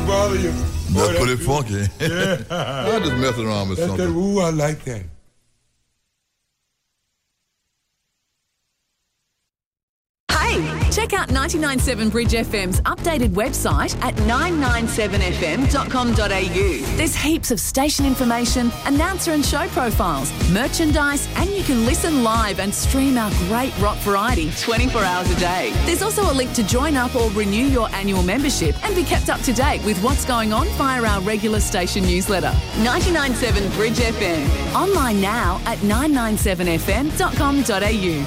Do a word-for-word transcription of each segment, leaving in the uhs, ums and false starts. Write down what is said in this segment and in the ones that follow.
to bother you. That's Boy, pretty good. funky. Yeah. I'm just messing around with That's something. that, ooh, I like that. Hey, check out ninety-nine point seven Bridge F M's updated website at nine nine seven f m dot com dot a u. There's heaps of station information, announcer and show profiles, merchandise, and you can listen live and stream our great rock variety twenty-four hours a day. There's also a link to join up or renew your annual membership and be kept up to date with what's going on via our regular station newsletter. ninety-nine point seven Bridge F M. Online now at nine nine seven f m dot com dot a u.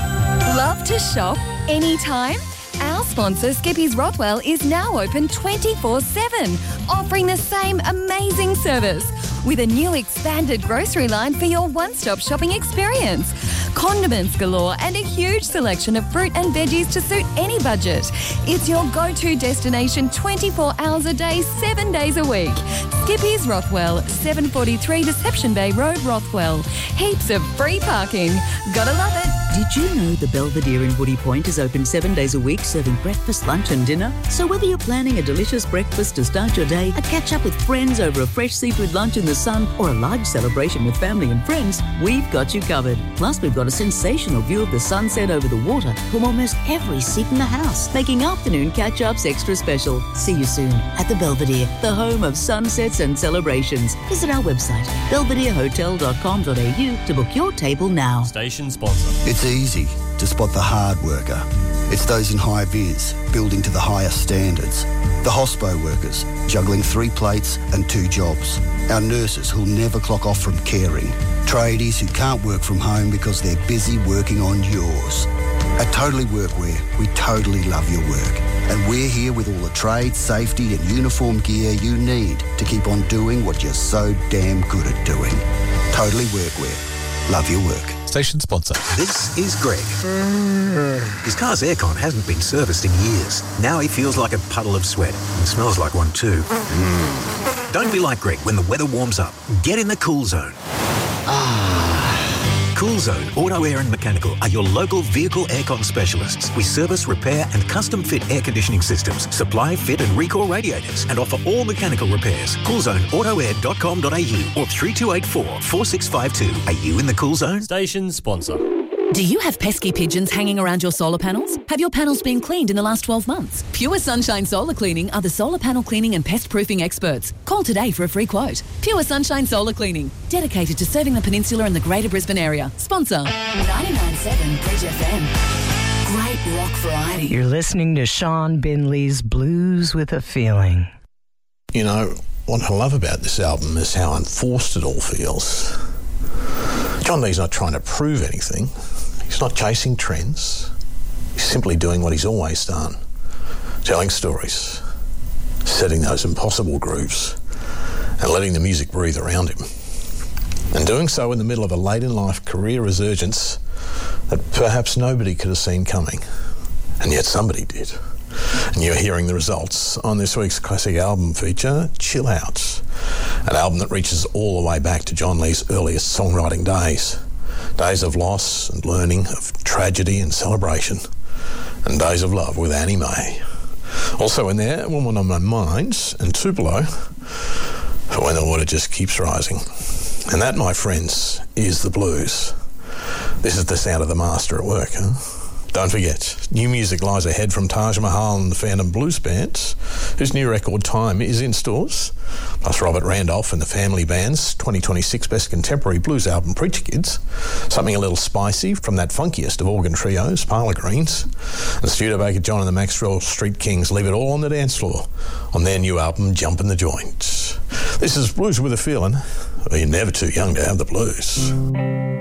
Love to shop anytime? Our sponsor, Skippy's Rothwell, is now open twenty-four seven, offering the same amazing service with a new expanded grocery line for your one-stop shopping experience. Condiments galore and a huge selection of fruit and veggies to suit any budget. It's your go-to destination twenty-four hours a day, seven days a week. Skippy's Rothwell, seven forty-three Deception Bay Road, Rothwell. Heaps of free parking. Gotta love it. Did you know the Belvedere in Woody Point is open seven days a week, serving breakfast, lunch and dinner? So whether you're planning a delicious breakfast to start your day, a catch-up with friends over a fresh seafood lunch in the sun, or a large celebration with family and friends, we've got you covered. Plus, we've got a sensational view of the sunset over the water from almost every seat in the house, making afternoon catch-ups extra special. See you soon at the Belvedere, the home of sunsets and celebrations. Visit our website, belvedere hotel dot com dot a u, to book your table now. Station sponsor. It's easy to spot the hard worker. It's those in high vis, building to the highest standards. The hospo workers, juggling three plates and two jobs. Our nurses who'll never clock off from caring. Tradies who can't work from home because they're busy working on yours. At Totally Workwear, we totally love your work. And we're here with all the trade, safety and uniform gear you need to keep on doing what you're so damn good at doing. Totally Workwear. Love your work. Station sponsor. This is Greg. His car's aircon hasn't been serviced in years. Now he feels like a puddle of sweat and smells like one too. Mm. Don't be like Greg when the weather warms up. Get in the Cool Zone. Cool Zone Auto Air and Mechanical are your local vehicle aircon specialists. We service, repair and custom fit air conditioning systems, supply, fit and recall radiators and offer all mechanical repairs. cool zone auto air dot com dot a u or three two eight four, four six five two. Are you in the Cool Zone? Station sponsor. Do you have pesky pigeons hanging around your solar panels? Have your panels been cleaned in the last twelve months? Pure Sunshine Solar Cleaning are the solar panel cleaning and pest proofing experts. Call today for a free quote. Pure Sunshine Solar Cleaning, dedicated to serving the peninsula and the Greater Brisbane area. Sponsor ninety-nine point seven Bridge F M. Great rock variety. You're listening to Sean Binley's Blues with a Feeling. You know, what I love about this album is how unforced it all feels. John Lee's not trying to prove anything. He's not chasing trends. He's simply doing what he's always done. Telling stories, setting those impossible grooves, and letting the music breathe around him. And doing so in the middle of a late-in-life career resurgence that perhaps nobody could have seen coming. And yet somebody did. And you're hearing the results on this week's classic album feature, Chill Out. An album that reaches all the way back to John Lee's earliest songwriting days. Days of loss and learning, of tragedy and celebration, and days of love with Annie Mae. Also in there, Woman on My Mind and Tupelo, for when the water just keeps rising. And that, my friends, is the blues. This is the sound of the master at work, huh? Don't forget, new music lies ahead from Taj Mahal and the Phantom Blues Band, whose new record Time is in stores, plus Robert Randolph and the Family Band's twenty twenty-six Best Contemporary Blues album, Preacher Kids, something a little spicy from that funkiest of organ trios, Parlour Greens, and Studebaker John and the Maxwell Street Kings leave it all on the dance floor on their new album, Jump in the Joint. This is Blues with a Feeling. Well, you're never too young to have the blues.